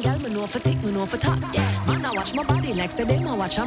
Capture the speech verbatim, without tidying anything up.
girl, me know for tick, me know for top. Yeah, man, I watch my body like say them, I watch a